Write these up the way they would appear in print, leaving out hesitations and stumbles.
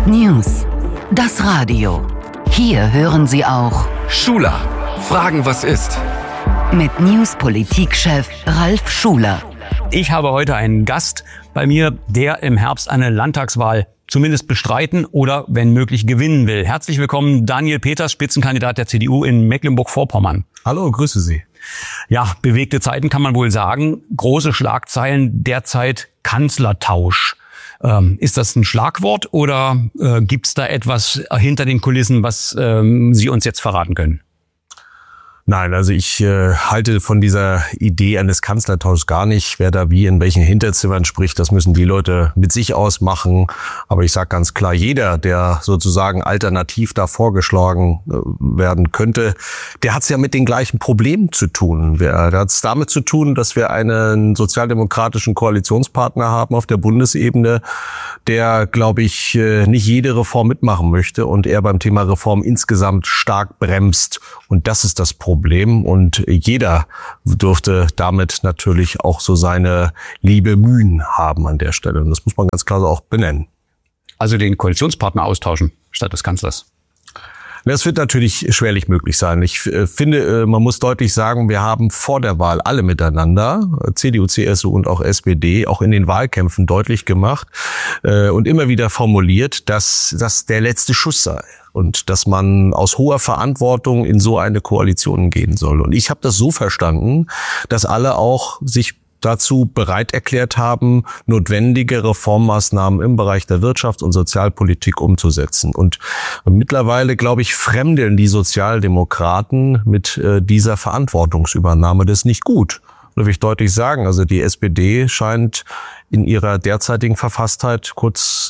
News. Das Radio. Hier hören Sie auch Schuler. Fragen, was ist? Mit News-Politikchef Ralf Schuler. Ich habe heute einen Gast bei mir, der im Herbst eine Landtagswahl zumindest bestreiten oder, wenn möglich, gewinnen will. Herzlich willkommen, Daniel Peters, Spitzenkandidat der CDU in Mecklenburg-Vorpommern. Hallo, grüße Sie. Ja, bewegte Zeiten kann man wohl sagen. Große Schlagzeilen derzeit Kanzlertausch. Ist das ein Schlagwort oder gibt's da etwas hinter den Kulissen, was Sie uns jetzt verraten können? Nein, also ich halte von dieser Idee eines Kanzlertauschs gar nicht. Wer da wie in welchen Hinterzimmern spricht, das müssen die Leute mit sich ausmachen. Aber ich sage ganz klar, jeder, der sozusagen alternativ da vorgeschlagen werden könnte, der hat es ja mit den gleichen Problemen zu tun. Der hat es damit zu tun, dass wir einen sozialdemokratischen Koalitionspartner haben auf der Bundesebene, der, glaube ich, nicht jede Reform mitmachen möchte und er beim Thema Reform insgesamt stark bremst. Und das ist das Problem. Und jeder dürfte damit natürlich auch so seine liebe Mühen haben an der Stelle. Und das muss man ganz klar so auch benennen. Also den Koalitionspartner austauschen statt des Kanzlers? Das wird natürlich schwerlich möglich sein. Ich finde, man muss deutlich sagen, wir haben vor der Wahl alle miteinander, CDU, CSU und auch SPD, auch in den Wahlkämpfen deutlich gemacht und immer wieder formuliert, dass das der letzte Schuss sei. Und dass man aus hoher Verantwortung in so eine Koalition gehen soll. Und ich habe das so verstanden, dass alle auch sich dazu bereit erklärt haben, notwendige Reformmaßnahmen im Bereich der Wirtschafts- und Sozialpolitik umzusetzen. Und mittlerweile, glaube ich, fremdeln die Sozialdemokraten mit dieser Verantwortungsübernahme. Das ist nicht gut. Da will ich deutlich sagen, also die SPD scheint in ihrer derzeitigen Verfasstheit kurz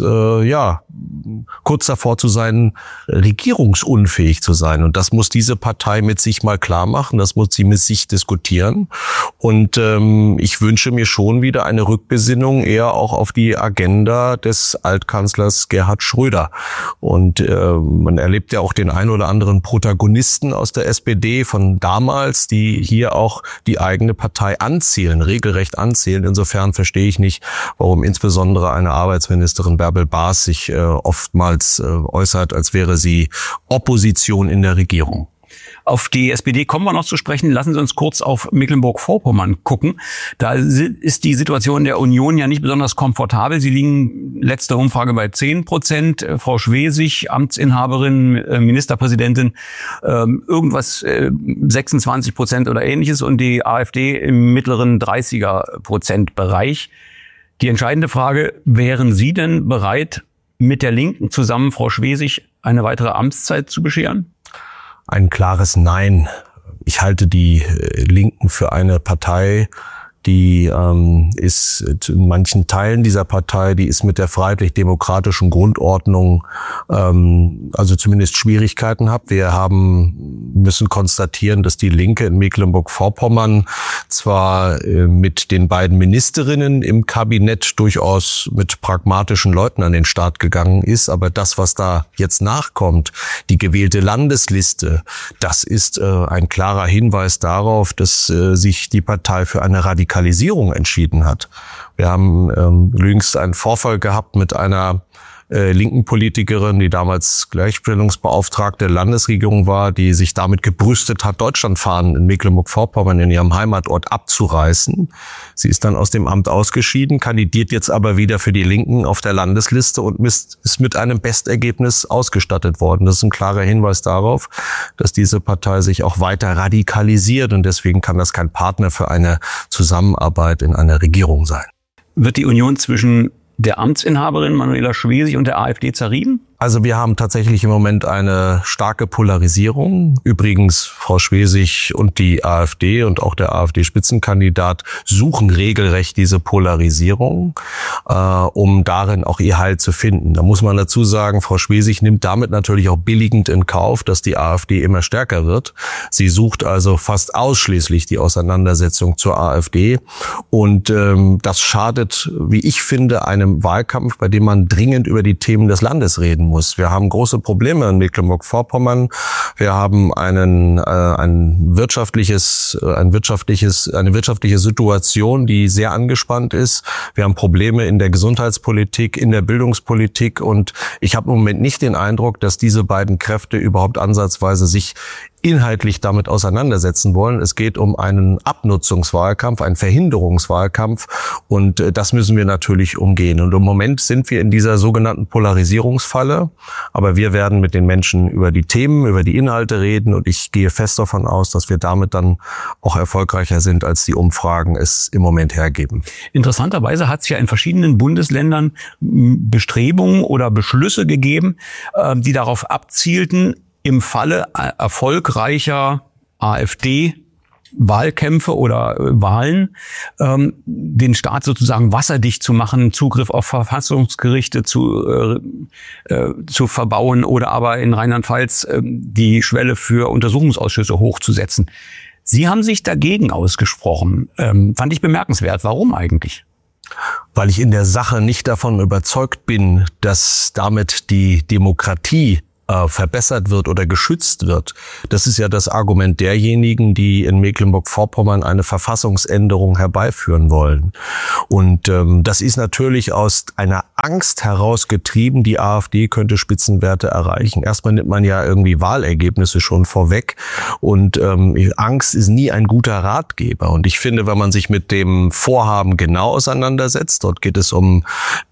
davor zu sein, regierungsunfähig zu sein. Und das muss diese Partei mit sich mal klar machen, das muss sie mit sich diskutieren. Und ich wünsche mir schon wieder eine Rückbesinnung eher auch auf die Agenda des Altkanzlers Gerhard Schröder. Und man erlebt ja auch den ein oder anderen Protagonisten aus der SPD von damals, die hier auch die eigene Partei anzählen, regelrecht anzählen. Insofern verstehe ich nicht, warum insbesondere eine Arbeitsministerin Bärbel Baas sich oftmals äußert, als wäre sie Opposition in der Regierung. Auf die SPD kommen wir noch zu sprechen. Lassen Sie uns kurz auf Mecklenburg-Vorpommern gucken. Da ist die Situation der Union ja nicht besonders komfortabel. Sie liegen letzte Umfrage bei 10%. Frau Schwesig, Amtsinhaberin, Ministerpräsidentin, irgendwas 26% oder ähnliches und die AfD im mittleren 30er-Prozent-Bereich. Die entscheidende Frage, wären Sie denn bereit, mit der Linken zusammen Frau Schwesig eine weitere Amtszeit zu bescheren? Ein klares Nein. Ich halte die Linken für eine Partei, die ist in manchen Teilen dieser Partei, die ist mit der freiheitlich-demokratischen Grundordnung, also zumindest Schwierigkeiten hat. Wir müssen konstatieren, dass die Linke in Mecklenburg-Vorpommern zwar mit den beiden Ministerinnen im Kabinett durchaus mit pragmatischen Leuten an den Start gegangen ist, aber das, was da jetzt nachkommt, die gewählte Landesliste, das ist ein klarer Hinweis darauf, dass sich die Partei für eine Radikalisierung entschieden hat. Wir haben jüngst einen Vorfall gehabt mit einer linken Politikerin, die damals Gleichstellungsbeauftragte der Landesregierung war, die sich damit gebrüstet hat, Deutschlandfahnen in Mecklenburg-Vorpommern in ihrem Heimatort abzureißen. Sie ist dann aus dem Amt ausgeschieden, kandidiert jetzt aber wieder für die Linken auf der Landesliste und ist mit einem Bestergebnis ausgestattet worden. Das ist ein klarer Hinweis darauf, dass diese Partei sich auch weiter radikalisiert und deswegen kann das kein Partner für eine Zusammenarbeit in einer Regierung sein. Wird die Union zwischen der Amtsinhaberin Manuela Schwesig und der AfD zerrieben? Also wir haben tatsächlich im Moment eine starke Polarisierung. Übrigens, Frau Schwesig und die AfD und auch der AfD-Spitzenkandidat suchen regelrecht diese Polarisierung, um darin auch ihr Heil zu finden. Da muss man dazu sagen, Frau Schwesig nimmt damit natürlich auch billigend in Kauf, dass die AfD immer stärker wird. Sie sucht also fast ausschließlich die Auseinandersetzung zur AfD. Und das schadet, wie ich finde, einem Wahlkampf, bei dem man dringend über die Themen des Landes reden muss. Wir haben große Probleme in Mecklenburg-Vorpommern. Wir haben eine wirtschaftliche Situation, die sehr angespannt ist. Wir haben Probleme in der Gesundheitspolitik, in der Bildungspolitik und ich habe im Moment nicht den Eindruck, dass diese beiden Kräfte überhaupt ansatzweise sich inhaltlich damit auseinandersetzen wollen. Es geht um einen Abnutzungswahlkampf, einen Verhinderungswahlkampf und das müssen wir natürlich umgehen. Und im Moment sind wir in dieser sogenannten Polarisierungsfalle, aber wir werden mit den Menschen über die Themen, über die Inhalte reden und ich gehe fest davon aus, dass wir damit dann auch erfolgreicher sind, als die Umfragen es im Moment hergeben. Interessanterweise hat es ja in verschiedenen Bundesländern Bestrebungen oder Beschlüsse gegeben, die darauf abzielten, im Falle erfolgreicher AfD-Wahlkämpfe oder Wahlen den Staat sozusagen wasserdicht zu machen, Zugriff auf Verfassungsgerichte zu verbauen oder aber in Rheinland-Pfalz die Schwelle für Untersuchungsausschüsse hochzusetzen. Sie haben sich dagegen ausgesprochen. Fand ich bemerkenswert. Warum eigentlich? Weil ich in der Sache nicht davon überzeugt bin, dass damit die Demokratie verbessert wird oder geschützt wird. Das ist ja das Argument derjenigen, die in Mecklenburg-Vorpommern eine Verfassungsänderung herbeiführen wollen. Und das ist natürlich aus einer Angst herausgetrieben, die AfD könnte Spitzenwerte erreichen. Erstmal nimmt man ja irgendwie Wahlergebnisse schon vorweg und Angst ist nie ein guter Ratgeber. Und ich finde, wenn man sich mit dem Vorhaben genau auseinandersetzt, dort geht es um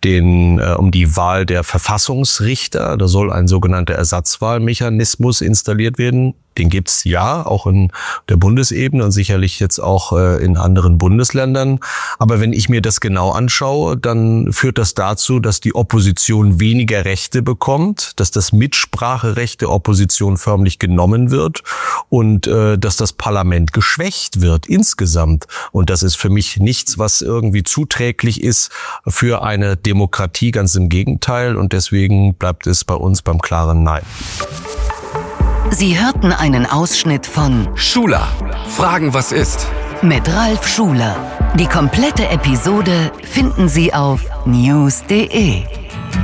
die Wahl der Verfassungsrichter, da soll ein sogenannter Ersatzwahlmechanismus installiert werden. Den gibt's ja auch in der Bundesebene und sicherlich jetzt auch in anderen Bundesländern. Aber wenn ich mir das genau anschaue, dann führt das dazu, dass die Opposition weniger Rechte bekommt, dass das Mitspracherecht der Opposition förmlich genommen wird und dass das Parlament geschwächt wird insgesamt. Und das ist für mich nichts, was irgendwie zuträglich ist für eine Demokratie, ganz im Gegenteil. Und deswegen bleibt es bei uns beim klaren Nein. Sie hörten einen Ausschnitt von Schuler, Fragen, was ist? mit Ralf Schuler. Die komplette Episode finden Sie auf news.de.